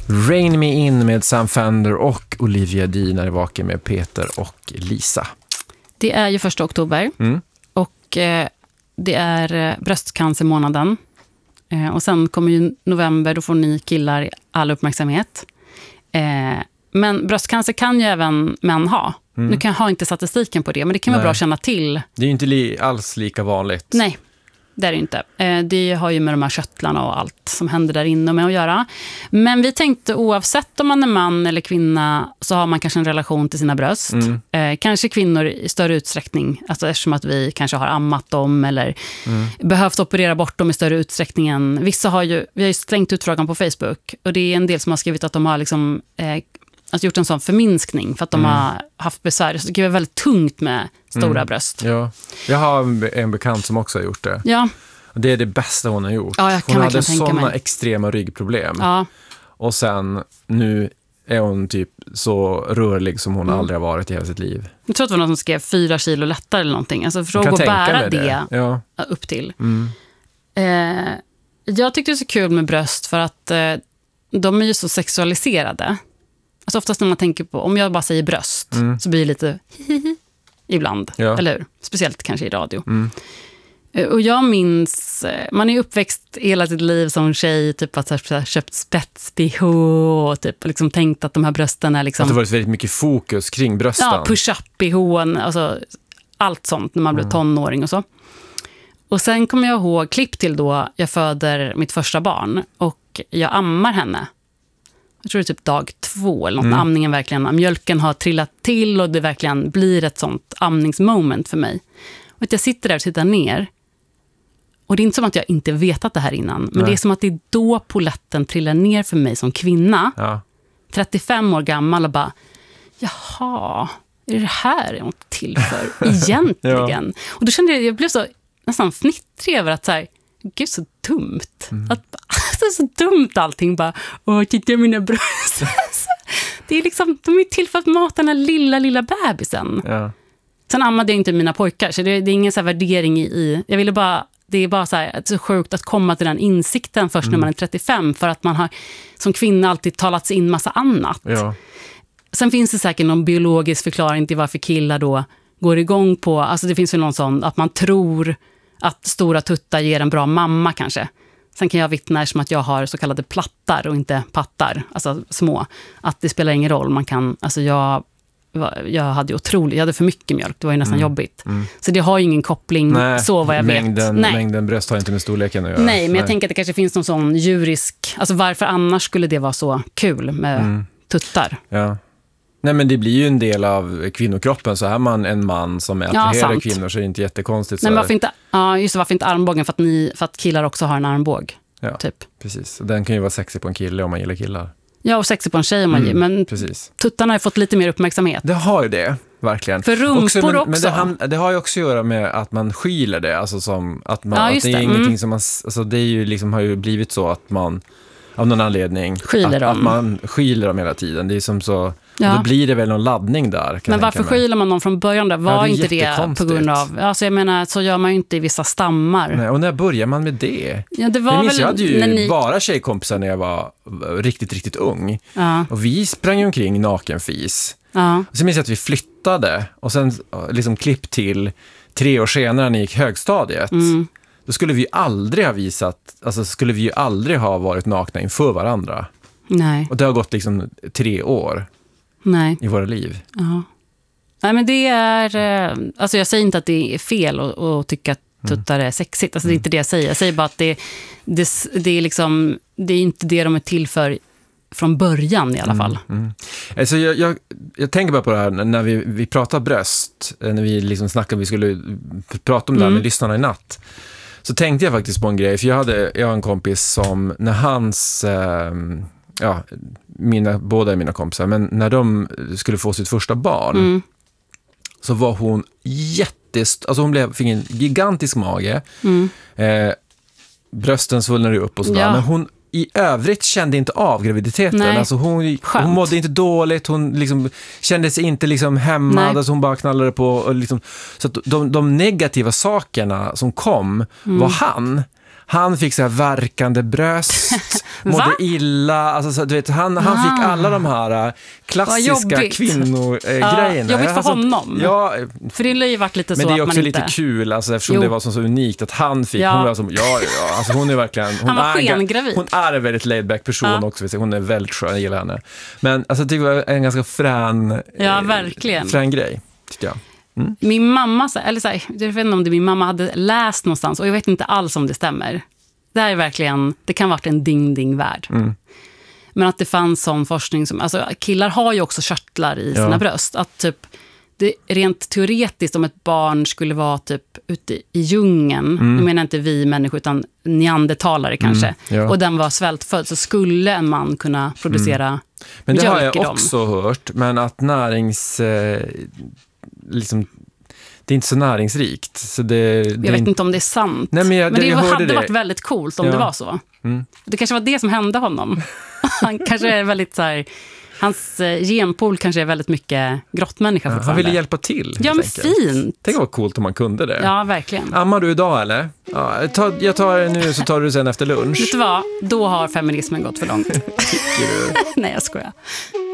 Rain Me In med Sam Fender och Olivia Dean är vaken med Peter och Lisa. Det är ju 1 oktober och det är bröstcancermånaden. Och sen kommer ju november, då får ni killar all uppmärksamhet. Men bröstcancer kan ju även män ha. Nu kan jag ha inte statistiken på det, men det kan vara bra att känna till. Det är ju inte alls lika vanligt. Nej, det är det inte. Det har ju med de här köttlarna och allt som händer där inne med att göra. Men vi tänkte oavsett om man är man eller kvinna så har man kanske en relation till sina bröst. Kanske kvinnor i större utsträckning. Alltså eftersom att vi kanske har ammat dem eller behövt operera bort dem i större utsträckning än. Vissa har ju, vi har ju slängt ut frågan på Facebook. Och det är en del som har skrivit att de har liksom... alltså gjort en sån förminskning för att de har haft besvär. Så det är väldigt tungt med stora bröst. Ja. Jag har en bekant som också har gjort det. Ja. Och det är det bästa hon har gjort. Ja, jag kan hon hade tänka såna mig. extrema ryggproblem. Ja. Och sen nu är hon typ så rörlig som hon aldrig har varit i hela sitt liv. Jag tror att det var någon som skrev 4 kilo lättare eller någonting. Alltså för att gå och bära det upp till. Jag tyckte det är så kul med bröst för att de är ju så sexualiserade. Alltså oftast när man tänker på, om jag bara säger bröst så blir det lite hihihi ibland, eller hur? Speciellt kanske i radio. Och jag minns, man är uppväxt hela sitt liv som tjej, typ att ha köpt spets-BH och typ liksom tänkt att de här brösten är liksom... Att det varit väldigt mycket fokus kring brösten. Ja, push-up-BH, alltså allt sånt när man blev tonåring och så. Och sen kommer jag ihåg klipp till då jag föder mitt första barn och jag ammar henne. Jag tror det är typ dag 2 eller något. Amningen verkligen, mjölken har trillat till och det verkligen blir ett sånt amningsmoment för mig. Och att jag sitter där och tittar ner. Och det är inte som att jag inte vetat det här innan. Men det är som att det är då poletten trillar ner för mig som kvinna. Ja. 35 år gammal och bara, jaha, är det här jag är till för egentligen? Och då kände jag blev så nästan fnittrig över att så här, gud så dumt. Att, alltså, så dumt allting bara, titta mina bröst. Det är liksom, de är till för att mata den här lilla bebisen. Ja. Sen ammade jag inte mina pojkar, så det är ingen så här värdering i. Jag ville bara, det är bara så här, så sjukt att komma till den insikten först när man är 35, för att man har som kvinna alltid talats in massa annat. Ja. Sen finns det säkert någon biologisk förklaring till varför killar då går igång på, alltså det finns väl någon sån att man tror att stora tuttar ger en bra mamma kanske. Sen kan jag vittna som att jag har så kallade plattar och inte pattar, alltså små. Att det spelar ingen roll, man kan, alltså jag hade för mycket mjölk, det var ju nästan jobbigt. Så det har ju ingen koppling, så vad jag vet. Mängden bröst har inte med storleken att göra. Nej, men jag tänker att det kanske finns någon sån djurisk, alltså varför annars skulle det vara så kul med tuttar? Ja. Nej, men det blir ju en del av kvinnokroppen. Så är man en man som attraherar kvinnor så är det inte jättekonstigt. Nej, men varför inte armbågen? För att killar också har en armbåg. Ja, typ. Precis. Och den kan ju vara sexig på en kille om man gillar killar. Ja, och sexig på en tjej om man gillar. Men precis. tuttarna har fått lite mer uppmärksamhet. Det har ju det, verkligen. För rumpor också. Men det har ju också att göra med att man skyler det. Alltså som att man, att det är ingenting som man... Alltså det är ju liksom, har ju blivit så att man av någon anledning att man skyler dem hela tiden. Det är som så... Ja. Då blir det väl någon laddning där. Men varför skyler man dem från början där? Var inte det på grund av... Alltså jag menar, så gör man ju inte i vissa stammar. Nej, och när börjar man med det? Ja, det var väl... Jag hade ju bara tjejkompisar när jag var riktigt, riktigt ung. Ja. Och vi sprang ju omkring nakenfis. Ja. Och så minns jag att vi flyttade. Och sen liksom klipp till 3 år senare när ni gick högstadiet. Då skulle vi aldrig ha visat... Alltså skulle vi ju aldrig ha varit nakna inför varandra. Nej. Och det har gått liksom 3 år. Nej. I våra liv. Ja. Nej, men det är... Alltså jag säger inte att det är fel att tycka att tuttar är sexigt. Alltså det är inte det jag säger. Jag säger bara att det är liksom... Det är inte det de är till för från början i alla fall. Alltså jag tänker bara på det här när vi pratar bröst. När vi liksom snackade, vi skulle prata om det här med lyssnarna i natt. Så tänkte jag faktiskt på en grej. För jag har en kompis som när hans... båda mina kompisar, men när de skulle få sitt första barn så var hon alltså hon fick en gigantisk mage, brösten svullnade upp och sådär, men hon i övrigt kände inte av graviditeten. Alltså hon mådde inte dåligt, hon liksom kände sig inte liksom hämmad, alltså hon bara knallade på och liksom, så att de negativa sakerna som kom var Han fick så här värkande bröst, mådde illa. Alltså, så, du vet, han fick alla de här klassiska kvinnogrejerna. Jobbigt för honom. Ja, för det har ju varit lite så. Men det är också att man lite inte... kul alltså, eftersom det var så unikt att han fick. Hon var som, alltså, hon är verkligen... Han var skengravid. Hon är en väldigt laid-back person också. Hon är väldigt skön, jag gillar henne. Men alltså, det var en ganska frän grej, tycker jag. Mm. Min mamma, eller så här, jag vet inte om det min mamma hade läst någonstans och jag vet inte alls om det stämmer. Det här är verkligen, det kan ha varit en ding-ding-värld. Men att det fanns sån forskning som, alltså killar har ju också körtlar i sina bröst. Att typ, det rent teoretiskt om ett barn skulle vara typ ute i djungeln, nu menar inte vi människor utan neandertalare kanske, och den var svältfödd, så skulle en man kunna producera men det mjölk har jag i dem. också hört, men att liksom, det är inte så näringsrikt. Så jag vet inte om det är sant. Nej, men det hade varit väldigt coolt om det var så. Det kanske var det som hände honom. Han kanske är väldigt så här, hans genpool kanske är väldigt mycket grottmänniska fortfarande. Han ville hjälpa till. Ja, men fint. Tänk vad coolt om man kunde det. Ja, verkligen. Ammar du idag eller? Ja, jag tar det nu så tar du sen efter lunch. Vet du vad? Då har feminismen gått för långt. Tycker du? Nej, jag skojar.